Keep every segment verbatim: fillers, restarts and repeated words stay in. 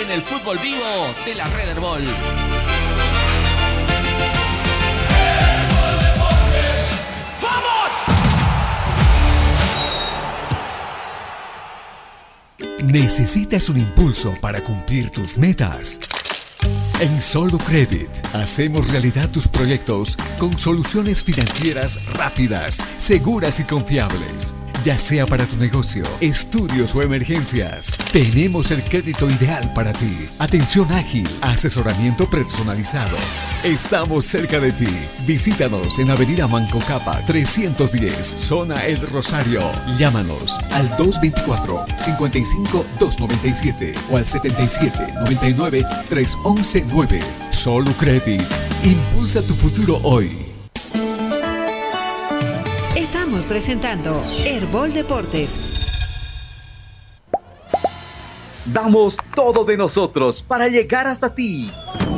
en el fútbol vivo de la Red Herbol. ¿Necesitas un impulso para cumplir tus metas? En Solo Credit hacemos realidad tus proyectos con soluciones financieras rápidas, seguras y confiables. Ya sea para tu negocio, estudios o emergencias, tenemos el crédito ideal para ti. Atención ágil, asesoramiento personalizado. Estamos cerca de ti. Visítanos en Avenida Manco Cápac trescientos diez, Zona El Rosario. Llámanos al dos dos cuatro, cinco cinco, dos nueve siete o al setenta y siete, noventa y nueve, tres once nueve. Solo Credit. Impulsa tu futuro hoy. Estamos presentando Herbol Deportes. Damos todo de nosotros para llegar hasta ti.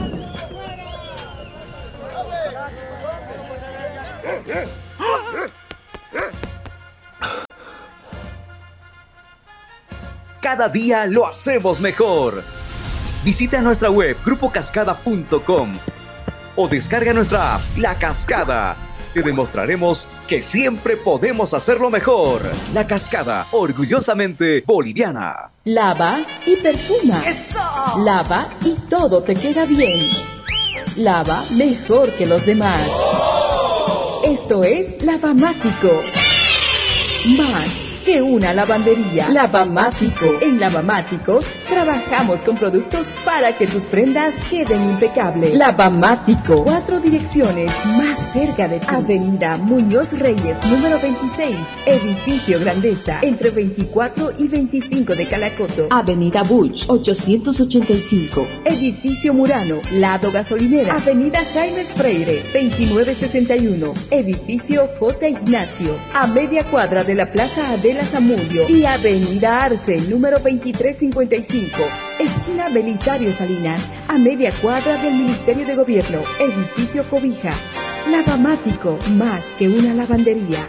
Cada día lo hacemos mejor. Visita nuestra web grupo cascada punto com o descarga nuestra app La Cascada. Te demostraremos que siempre podemos hacerlo mejor. La Cascada, orgullosamente boliviana. Lava y perfuma. ¡Eso! Lava y todo te queda bien. Lava mejor que los demás. ¡Oh! Esto es Lavamático. Más que una lavandería. Lavamático. En Lavamático trabajamos con productos para que tus prendas queden impecables. Lavamático. Cuatro direcciones más cerca de ti. Avenida Muñoz Reyes, número veintiséis. Edificio Grandeza, entre veinticuatro y veinticinco de Calacoto. Avenida Buch, ochocientos ochenta y cinco. Edificio Murano, lado gasolinera. Avenida Jaime Freire, veintinueve sesenta y uno. Edificio J. Ignacio, a media cuadra de la Plaza Adela Zamudio. Y Avenida Arce, número veintitrés cincuenta y cinco. Esquina Belisario Salinas, a media cuadra del Ministerio de Gobierno. Edificio Cobija. Lavamático, más que una lavandería.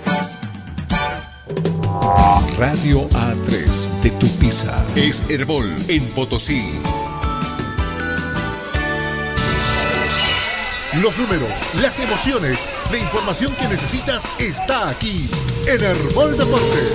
Radio A tres de Tupiza es Herbol en Potosí. Los números, las emociones, la información que necesitas está aquí en Herbol Deportes.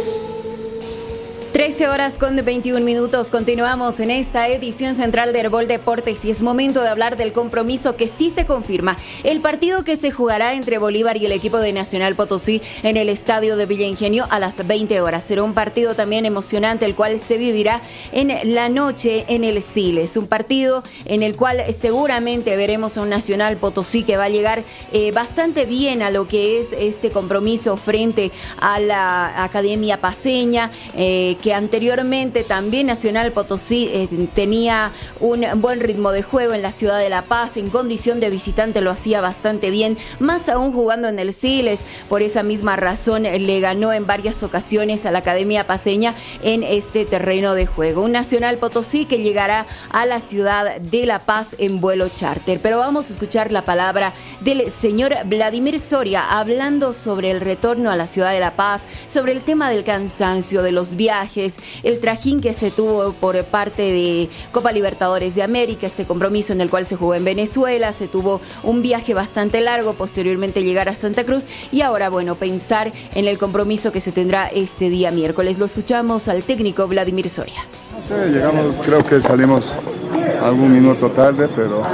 trece horas con veintiún minutos. Continuamos en esta edición central de Herbol Deportes y es momento de hablar del compromiso que sí se confirma. El partido que se jugará entre Bolívar y el equipo de Nacional Potosí en el estadio de Villa Ingenio a las veinte horas. Será un partido también emocionante, el cual se vivirá en la noche en el Siles. Un partido en el cual seguramente veremos a un Nacional Potosí que va a llegar eh, bastante bien a lo que es este compromiso frente a la Academia Paceña, eh, que anteriormente también Nacional Potosí eh, tenía un buen ritmo de juego en la ciudad de La Paz. En condición de visitante lo hacía bastante bien, más aún jugando en el Siles. Por esa misma razón eh, le ganó en varias ocasiones a la Academia Paceña en este terreno de juego. Un Nacional Potosí que llegará a la ciudad de La Paz en vuelo charter. Pero vamos a escuchar la palabra del señor Vladimir Soria hablando sobre el retorno a la ciudad de La Paz, sobre el tema del cansancio, de los viajes, el trajín que se tuvo por parte de Copa Libertadores de América, este compromiso en el cual se jugó en Venezuela, se tuvo un viaje bastante largo, posteriormente llegar a Santa Cruz y ahora, bueno, pensar en el compromiso que se tendrá este día miércoles. Lo escuchamos al técnico Vladimir Soria. No sé, llegamos, creo que salimos algún minuto tarde, pero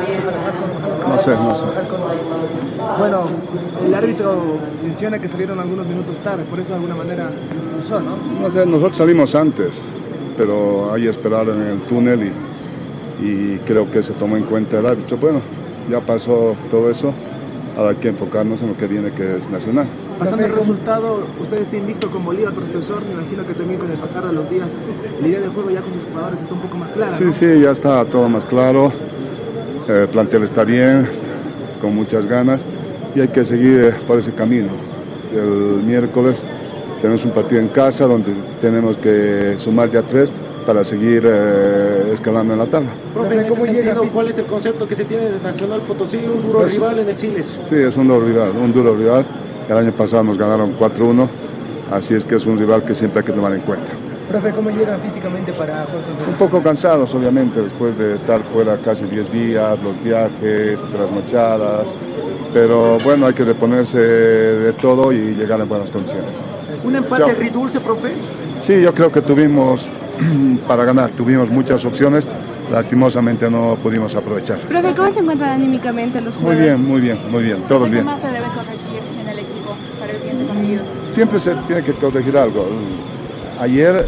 no sé, no sé. Bueno, el árbitro menciona que salieron algunos minutos tarde, por eso de alguna manera se expulsó, ¿no? No sé, nosotros salimos antes, pero ahí esperaron en el túnel y, y creo que se tomó en cuenta el árbitro. Bueno, ya pasó todo eso, ahora hay que enfocarnos en lo que viene, que es Nacional. Pasando el resultado, usted está invicto con Bolívar, profesor, me imagino que también con el pasar de los días, la idea de juego ya con sus jugadores está un poco más clara, Sí, ¿no? sí, ya está todo más claro, el plantel está bien, con muchas ganas y hay que seguir por ese camino. El miércoles tenemos un partido en casa donde tenemos que sumar ya tres para seguir eh, escalando en la tabla. Profe, en ese sentido, ¿cuál es el concepto que se tiene de Nacional Potosí, un duro es, rival en el Siles? Sí, es un duro rival, un duro rival. El año pasado nos ganaron cuatro uno, así es que es un rival que siempre hay que tomar en cuenta. Profe, ¿cómo llegan físicamente para jugar? Un poco cansados, obviamente, después de estar fuera casi diez días, los viajes, trasnochadas, pero bueno, hay que reponerse de todo y llegar en buenas condiciones. ¿Un empate Chao. agridulce, profe? Sí, yo creo que tuvimos para ganar, tuvimos muchas opciones, lastimosamente no pudimos aprovechar. Profe, ¿cómo se encuentran anímicamente los jugadores? Muy bien, muy bien, muy bien, todos bien. ¿Qué más se debe corregir en el equipo para el siguiente partido? Siempre se tiene que corregir algo. Ayer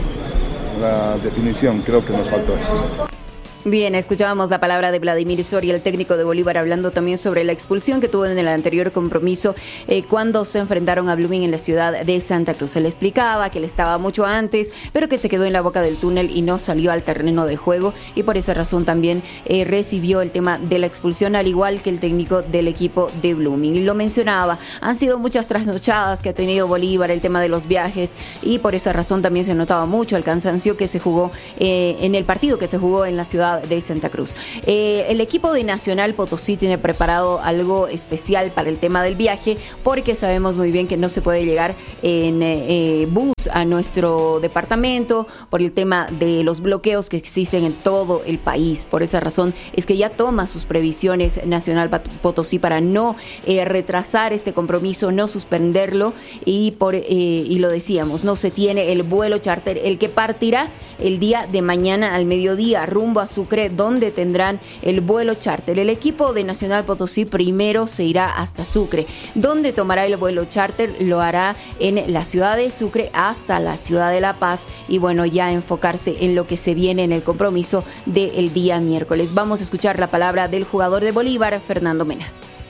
la definición, creo que nos faltó eso. Bien, escuchábamos la palabra de Vladimir Soria, el técnico de Bolívar, hablando también sobre la expulsión que tuvo en el anterior compromiso eh, cuando se enfrentaron a Blooming en la ciudad de Santa Cruz. Él explicaba que él estaba mucho antes, pero que se quedó en la boca del túnel y no salió al terreno de juego, y por esa razón también eh, recibió el tema de la expulsión, al igual que el técnico del equipo de Blooming. Y lo mencionaba, han sido muchas trasnochadas que ha tenido Bolívar, el tema de los viajes, y por esa razón también se notaba mucho el cansancio que se jugó eh, en el partido que se jugó en la ciudad de Santa Cruz. Eh, el equipo de Nacional Potosí tiene preparado algo especial para el tema del viaje, porque sabemos muy bien que no se puede llegar en eh, bus a nuestro departamento por el tema de los bloqueos que existen en todo el país. Por esa razón es que ya toma sus previsiones Nacional Potosí para no eh, retrasar este compromiso, no suspenderlo, y por eh, y lo decíamos, no se tiene el vuelo charter, el que partirá el día de mañana al mediodía rumbo a Sucre, donde tendrán el vuelo charter. El equipo de Nacional Potosí primero se irá hasta Sucre, donde tomará el vuelo charter, lo hará en la ciudad de Sucre hasta la ciudad de La Paz, y bueno, ya enfocarse en lo que se viene en el compromiso del día miércoles. Vamos a escuchar la palabra del jugador de Bolívar, Fernando Mena.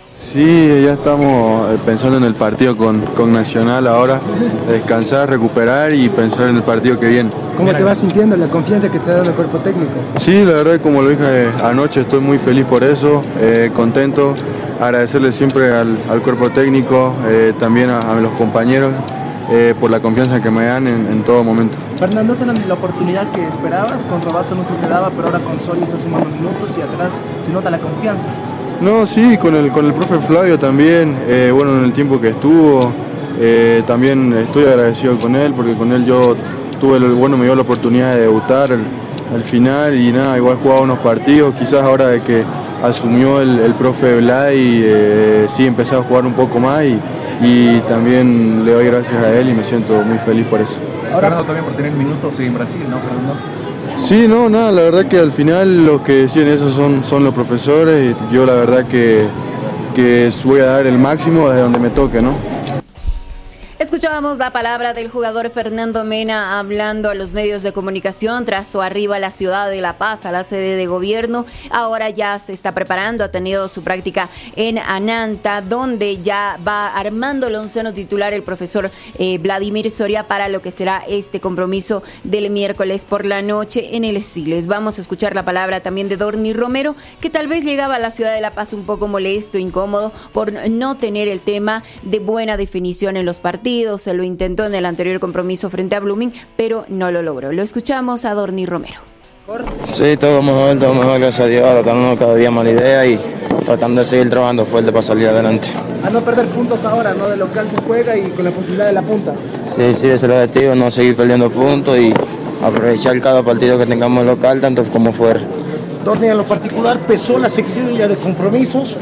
Sí, ya estamos pensando en el partido con, con Nacional ahora, descansar, recuperar y pensar en el partido que viene. ¿Cómo te vas sintiendo, la confianza que te está dando el cuerpo técnico? Sí, la verdad, como lo dije anoche, estoy muy feliz por eso, eh, contento, agradecerle siempre al, al cuerpo técnico, eh, también a, a los compañeros, eh, por la confianza que me dan en, en todo momento. Fernando, ¿no la oportunidad que esperabas? Con Robato no se te daba, pero ahora con Soli está sumando minutos y atrás se nota la confianza. No, sí, con el, con el profe Flavio también, eh, bueno, en el tiempo que estuvo, eh, también estoy agradecido con él, porque con él yo tuve, el, bueno, me dio la oportunidad de debutar al, al final, y nada, igual jugaba unos partidos, quizás ahora de que asumió el, el profe Vladi, eh, sí, empecé a jugar un poco más, y, y también le doy gracias a él y me siento muy feliz por eso. Ahora Fernando, también por tener minutos en Brasil, ¿no, Fernando? Sí, no, nada, la verdad que al final los que deciden eso son, son los profesores, y yo la verdad que, que voy a dar el máximo desde donde me toque, ¿no? Escuchábamos la palabra del jugador Fernando Mena hablando a los medios de comunicación tras su arribo a la ciudad de La Paz, a la sede de gobierno. Ahora ya se está preparando, ha tenido su práctica en Ananta, donde ya va armando el onceno titular el profesor eh, Vladimir Soria para lo que será este compromiso del miércoles por la noche en el Siles. Vamos a escuchar la palabra también de Dorni Romero, que tal vez llegaba a la ciudad de La Paz un poco molesto, incómodo, por no tener el tema de buena definición en los partidos. Se lo intentó en el anterior compromiso frente a Blooming, pero no lo logró. Lo escuchamos a Dorni Romero. Sí, todo mejor, todo mejor, gracias a Dios, tratando cada día más la idea y tratando de seguir trabajando fuerte para salir adelante. A no perder puntos ahora, ¿no? De local se juega y con la posibilidad de la punta. Sí, sí, ese es el objetivo, no seguir perdiendo puntos y aprovechar cada partido que tengamos local, tanto como fuera. Dorni, en lo particular, ¿pesó la seguidilla de compromisos?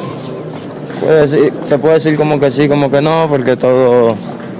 Puede decir, te puedo decir como que sí, como que no, porque todo,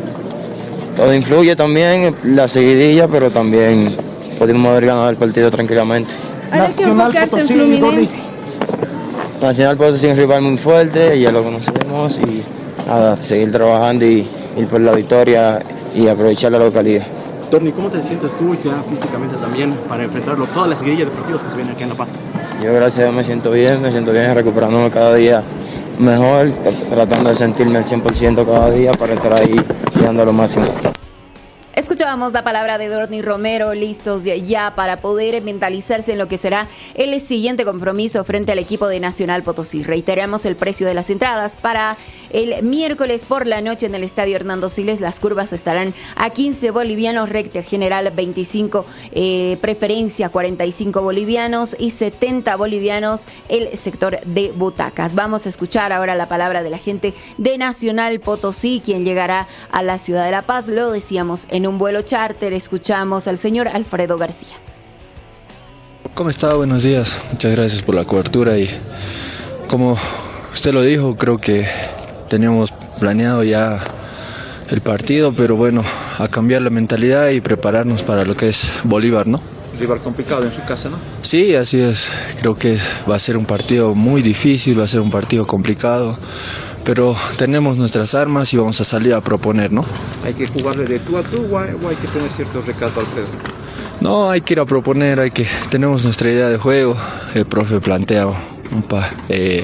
todo influye también, la seguidilla, pero también pudimos haber ganado el partido tranquilamente. Ahora que enfocarte en Fluminense. Nacional Potosí es un rival muy fuerte, ya lo conocemos, y nada, seguir trabajando y ir por la victoria y aprovechar la localidad. Dorni, ¿cómo te sientes tú ya físicamente también para enfrentarlo, toda la seguidilla de partidos que se vienen aquí en La Paz? Yo, gracias a Dios, me siento bien, me siento bien, recuperándome cada día mejor, tratando de sentirme al cien por ciento cada día para estar ahí y dando lo máximo. Escuchábamos la palabra de Dorni Romero, listos ya para poder mentalizarse en lo que será el siguiente compromiso frente al equipo de Nacional Potosí. Reiteramos el precio de las entradas para el miércoles por la noche en el Estadio Hernando Siles. Las curvas estarán a quince bolivianos, recta general veinticinco, eh, preferencia cuarenta y cinco bolivianos y setenta bolivianos el sector de butacas. Vamos a escuchar ahora la palabra de la gente de Nacional Potosí, quien llegará a la ciudad de La Paz, lo decíamos, en un vuelo vuelo charter. Escuchamos al señor Alfredo García. ¿Cómo está? Buenos días. Muchas gracias por la cobertura y como usted lo dijo, creo que teníamos planeado ya el partido, pero bueno, a cambiar la mentalidad y prepararnos para lo que es Bolívar, ¿no? Rival complicado en su casa, ¿no? Sí, así es. Creo que va a ser un partido muy difícil, va a ser un partido complicado, pero tenemos nuestras armas y vamos a salir a proponer, ¿no? ¿Hay que jugarle de tú a tú o hay, o hay que tener cierto recato, Alfredo? No, hay que ir a proponer, hay que tenemos nuestra idea de juego. El profe plantea un pa, eh,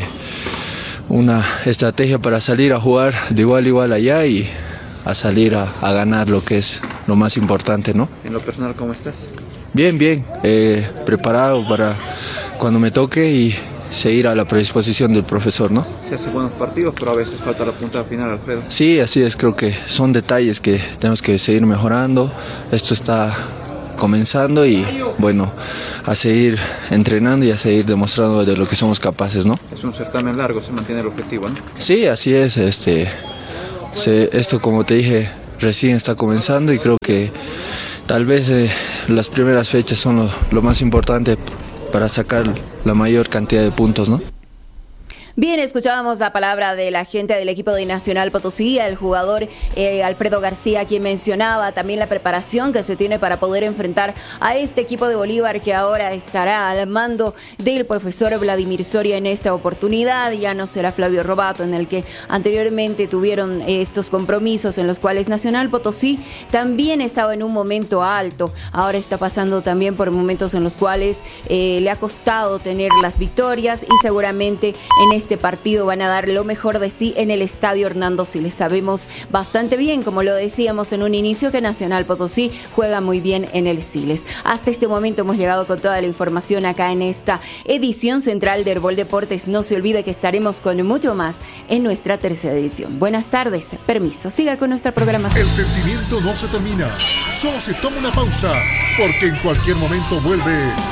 una estrategia para salir a jugar de igual a igual allá y a salir a, a ganar lo que es lo más importante, ¿no? En lo personal, ¿cómo estás? Bien, bien, eh, preparado para cuando me toque y seguir a la predisposición del profesor, ¿no? Se hace buenos partidos, pero a veces falta la puntada final, Alfredo. Sí, así es, creo que son detalles que tenemos que seguir mejorando. Esto está comenzando y bueno, a seguir entrenando y a seguir demostrando de lo que somos capaces, ¿no? Es un certamen largo, se mantiene el objetivo, ¿no? Sí, así es, este, se, esto como te dije, recién está comenzando y creo que tal vez eh, las primeras fechas son lo, lo más importante para sacar la mayor cantidad de puntos, ¿no? Bien, escuchábamos la palabra del agente del equipo de Nacional Potosí, el jugador eh, Alfredo García, quien mencionaba también la preparación que se tiene para poder enfrentar a este equipo de Bolívar que ahora estará al mando del profesor Vladimir Soria en esta oportunidad. Ya no será Flavio Robato, en el que anteriormente tuvieron eh, estos compromisos en los cuales Nacional Potosí también estaba en un momento alto. Ahora está pasando también por momentos en los cuales eh, le ha costado tener las victorias y seguramente en este Este partido van a dar lo mejor de sí en el estadio Hernando Siles. Sabemos bastante bien, como lo decíamos en un inicio, que Nacional Potosí juega muy bien en el Siles. Hasta este momento hemos llegado con toda la información acá en esta edición central de Herbol Deportes. No se olvide que estaremos con mucho más en nuestra tercera edición. Buenas tardes, permiso, siga con nuestra programación. El sentimiento no se termina, solo se toma una pausa, porque en cualquier momento vuelve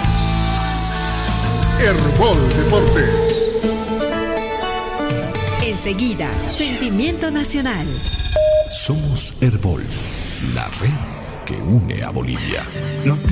Herbol Deportes. Enseguida, Sentimiento Nacional. Somos Herbol, la red que une a Bolivia.